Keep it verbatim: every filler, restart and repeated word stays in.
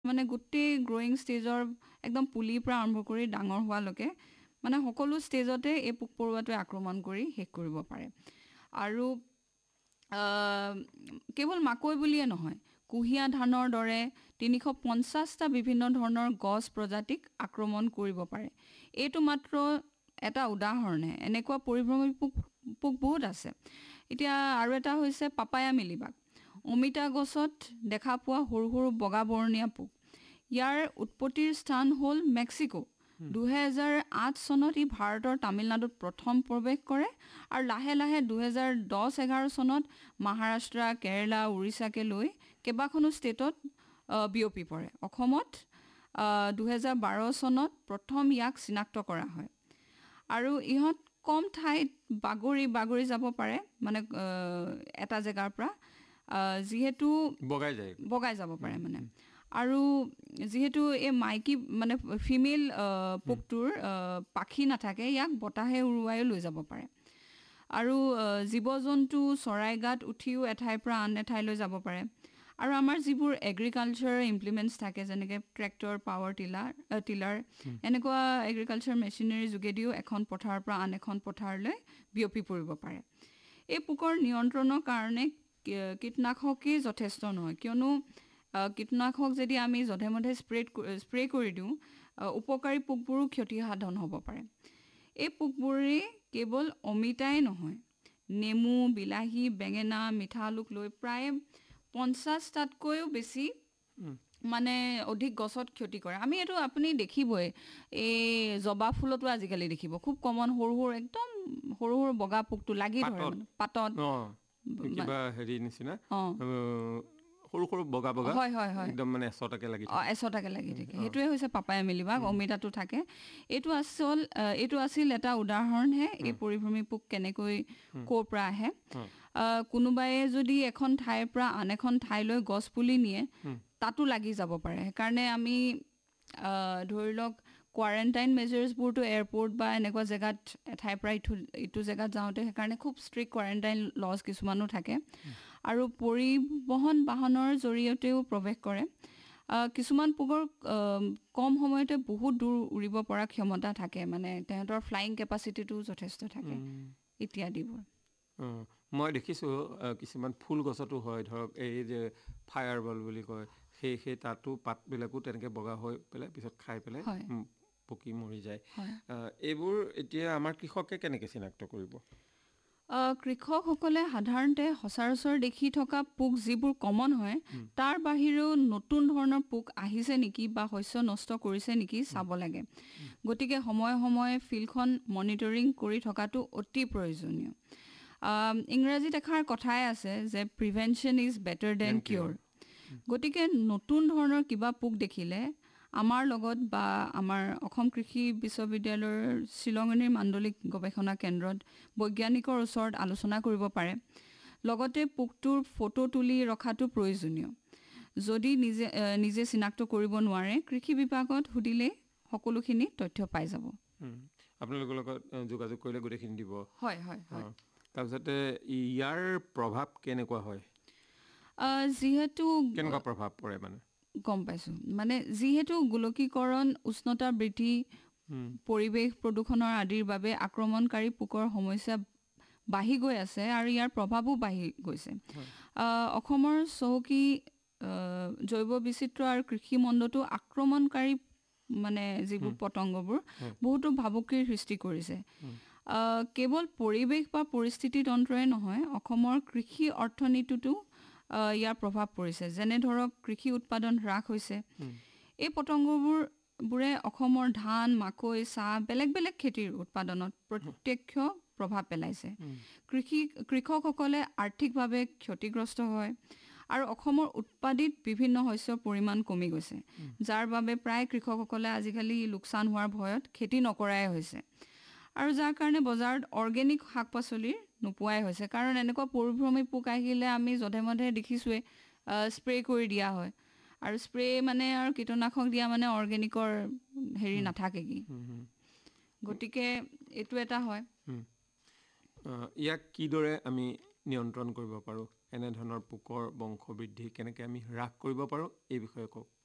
মানে গোটেই গ্ৰোয়িং ষ্টেজৰ একদম পুলিৰ পৰা আৰম্ভ কৰি ডাঙৰ হোৱালৈকে মানে সকলো ষ্টেজতে এই পোক পৰুৱাটোৱে আক্ৰমণ কৰি শেষ কৰিব পাৰে আৰু কেৱল মাকৈ বুলিয়ে নহয় কুঁহিয়া ধানৰ দৰে তিনিশ পঞ্চাছটা বিভিন্ন ধৰণৰ গছ প্ৰজাতিক আক্ৰমণ কৰিব পাৰে এইটো মাত্ৰ এটা উদাহৰণে এনেকুৱা পৰিভ্ৰমী পোক পোক বহুত আছে এতিয়া আৰু এটা হৈছে পাপায়া মিলিবাগ অমিতা গছত দেখা পোৱা সৰু সৰু বগা বৰণীয়া পোক ইয়াৰ উৎপত্তিৰ স্থান হ'ল মেক্সিকো দুই হাজাৰ আঠ চনত ই ভাৰতৰ তামিলনাডুত প্ৰথম প্ৰৱেশ কৰে আৰু লাহে লাহে দুই হাজাৰ দহ এঘাৰ চনত মহাৰাষ্ট্ৰ কেৰালা উৰিষ্যাকে লৈ কেইবাখনো ষ্টেটত বিয়পি পৰে অসমত দুই হাজাৰ বাৰ চনত প্ৰথম ইয়াক চিনাক্ত কৰা হয় আৰু ইহঁত কম ঠাইত বাগৰি বাগৰি যাব পাৰে মানে এটা জেগাৰ পৰা যিহেতু বগাই যায় বগাই যাব পাৰে মানে আৰু যিহেতু এই মাইকী মানে ফিমেল পোকটোৰ পাখি নাথাকে ইয়াক বতাহে উৰুৱাই লৈ যাব পাৰে আৰু জীৱ জন্তু চৰাই গাত উঠিও এঠাইৰ পৰা আন এঠাইলৈ যাব পাৰে আৰু আমাৰ যিবোৰ এগ্ৰিকালচাৰ ইমপ্লিমেণ্টছ থাকে যেনেকৈ ট্ৰেক্টৰ পাৱাৰ টিলাৰ টিলাৰ এনেকুৱা এগ্ৰিকালচাৰ মেচিনাৰীৰ যোগেদিও এখন পথাৰৰ পৰা আন এখন পথাৰলৈ বিয়পি পৰিব পাৰে এই পোকৰ নিয়ন্ত্ৰণৰ কাৰণে কীটনাশকেই যথেষ্ট নহয় কিয়নো কীটনাশক যদি আমি যধে মধে স্প্ৰে স্প্ৰে কৰি দিওঁ উপকাৰী পোকবোৰো ক্ষতিসাধন হ'ব পাৰে এই পোকবোৰে কেৱল অমিতাই নহয় নেমু বিলাহী বেঙেনা মিঠা আলুক লৈ প্ৰায় পঞ্চাছটাতকৈও বেছি মানে অধিক গছত ক্ষতি কৰে আমি এইটো আপুনি দেখিবই এই জবা ফুলতো আজিকালি দেখিব খুব কমন সৰু সৰু একদম সৰু সৰু বগা পোকটো লাগি ধৰে মানে পাতত কিবা হেৰি নিচিনা সৰু সৰু বগা বগা হয় হয় হয় একদম মানে এশটাকে লাগি থাকে এশটাকে লাগি থাকে সেইটোৱে হৈছে পাপায়া মিলিবাগ অমিতাটো থাকে এইটো আছিল এইটো আছিল এটা উদাহৰণহে এই পৰিভ্ৰমী পোক কেনেকৈ ক'ৰ পৰা আহে কোনোবাই যদি এখন ঠাইৰ পৰা আন এখন ঠাইলৈ গছ পুলি নিয়ে তাতো লাগি যাব পাৰে সেইকাৰণে আমি ধৰি লওক কোৱাৰেণ্টাইন মেজাৰ্ছবোৰতো এয়াৰপৰ্ট বা এনেকুৱা জেগাত এঠাইৰ পৰা ইটো ইটো জেগাত যাওঁতে সেইকাৰণে খুব ষ্ট্ৰিক্ট কোৱাৰেণ্টাইন লজ কিছুমানো থাকে আৰু পৰিবহণ বাহনৰ জৰিয়তেও প্ৰৱেশ কৰে কিছুমান পোকৰ কম সময়তে বহুত দূৰ উৰিব পৰা ক্ষমতা থাকে মানে তেহেঁতৰ ফ্লাইং কেপাচিটিটো যথেষ্ট থাকে ইত্যাদিবোৰ মই দেখিছোঁ কিছুমান ফুল গছতো হয় ধৰক এই যে ফায়াৰ বল বুলি কয় সেই সেই তাতো পাতবিলাকো তেনেকৈ বগা হৈ পেলাই পিছত খাই পেলাই পকি মৰি যায় এইবোৰ এতিয়া আমাৰ কৃষকে কেনেকৈ চিনাক্ত কৰিব কৃষকসকলে সাধাৰণতে সচৰাচৰ দেখি থকা পোক যিবোৰ কমন হয় তাৰ বাহিৰেও নতুন ধৰণৰ পোক আহিছে নেকি বা শস্য নষ্ট কৰিছে নেকি চাব লাগে গতিকে সময়ে সময়ে ফিল্ডখন মনিটৰিং কৰি থকাটো অতি প্ৰয়োজনীয় ইংৰাজীত এষাৰ কথাই আছে যে প্ৰিভেনশ্যন ইজ বেটাৰ দেন কিয়ৰ গতিকে নতুন ধৰণৰ কিবা পোক দেখিলে আমাৰ লগত বা আমাৰ অসম কৃষি বিশ্ববিদ্যালয়ৰ শিলঙনিৰ মাণ্ডলিক গৱেষণা কেন্দ্ৰত বৈজ্ঞানিকৰ ওচৰত আলোচনা কৰিব পাৰে লগতে পোকটোৰ ফটো তুলি ৰখাটো প্ৰয়োজনীয় যদি নিজে নিজে চিনাক্ত কৰিব নোৱাৰে কৃষি বিভাগত সুধিলে সকলোখিনি তথ্য পাই যাব আপোনালোকৰ লগত যোগাযোগ কৰিলে গোটেইখিনি দিব হয় হয় হয় তাৰপিছতে ইয়াৰ প্ৰভাৱ কেনেকুৱা হয় যিহেতু কেনেকুৱা প্ৰভাৱ পৰে মানে গম পাইছোঁ মানে যিহেতু গোলকীকৰণ উষ্ণতা বৃদ্ধি পৰিৱেশ প্ৰদূষণৰ আদিৰ বাবে আক্ৰমণকাৰী পোকৰ সমস্যা বাঢ়ি গৈ আছে আৰু ইয়াৰ প্ৰভাৱো বাঢ়ি গৈছে অসমৰ চহকী জৈৱ বিচিত্ৰ আৰু কৃষি মণ্ডলতো আক্ৰমণকাৰী মানে যিবোৰ পতংগবোৰ বহুতো ভাবুকিৰ সৃষ্টি কৰিছে কেৱল পৰিৱেশ বা পৰিস্থিতি তন্ত্ৰই নহয় অসমৰ কৃষি অৰ্থনীতিতো ইয়াৰ প্ৰভাৱ পৰিছে যেনে ধৰক কৃষি উৎপাদন হ্ৰাস হৈছে এই পতংগবোৰ বোৰে অসমৰ ধান মাকৈ চাহ বেলেগ বেলেগ খেতিৰ উৎপাদনত প্ৰত্যক্ষ প্ৰভাৱ পেলাইছে কৃষি কৃষকসকলে আৰ্থিকভাৱে ক্ষতিগ্ৰস্ত হয় আৰু অসমৰ উৎপাদিত বিভিন্ন শস্যৰ পৰিমাণ কমি গৈছে যাৰ বাবে প্ৰায় কৃষকসকলে আজিকালি লোকচান হোৱাৰ ভয়ত খেতি নকৰাই হৈছে আৰু যাৰ কাৰণে বজাৰত অৰ্গেনিক শাক পাচলিৰ নোপোৱাই হৈছে কাৰণ এনেকুৱা পৰিভ্ৰমী পোক আহিলে আমি যধে মধে দেখিছোৱে স্প্ৰে কৰি দিয়া হয় আৰু স্প্ৰে মানে আৰু কীটনাশক দিয়া মানে অৰ্গেনিকৰ হেৰি নাথাকে কি গতিকে এইটো এটা হয় ইয়াক কিদৰে আমি নিয়ন্ত্ৰণ কৰিব পাৰোঁ এনে ধৰণৰ পোকৰ বংশবৃদ্ধি কেনেকৈ আমি হ্ৰাস কৰিব পাৰোঁ এই বিষয়ে কওক